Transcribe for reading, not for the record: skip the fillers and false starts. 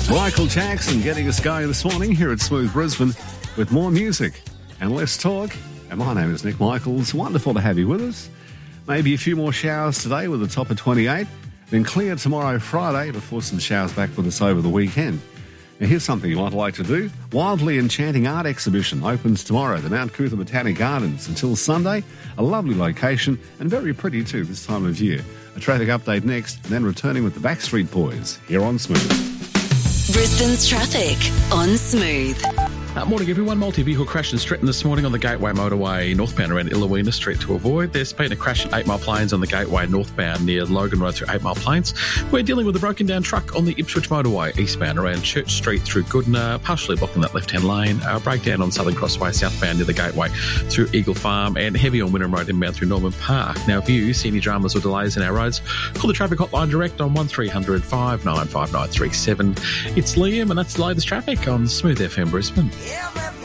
Michael Jackson getting us going this morning here at Smooth Brisbane with more music and less talk. And my name is Nick Michaels. Wonderful to have you with us. Maybe a few more showers today with a top of 28. Then clear tomorrow, Friday, before some showers back with us over the weekend. Now, here's something you might like to do. Wildly Enchanting Art Exhibition opens tomorrow at the Mount Cootha Botanic Gardens until Sunday. A lovely location and very pretty too this time of year. A traffic update next, and then returning with the Backstreet Boys here on Smooth. Brisbane's traffic on Smooth. Morning everyone. Multi-vehicle crash in Stretton this morning on the Gateway motorway northbound around Illawina Street to avoid. There's been a crash at 8 Mile Plains on the Gateway northbound near Logan Road through 8 Mile Plains. We're dealing with a broken down truck on the Ipswich motorway eastbound around Church Street through Goodna, partially blocking that left-hand lane. Breakdown on Southern Crossway southbound near the Gateway through Eagle Farm, and heavy on Wynnum Road inbound through Norman Park. Now if you see any dramas or delays in our roads, call the traffic hotline direct on 1300 595 937. It's Liam and that's the latest traffic on Smooth FM Brisbane. Yeah,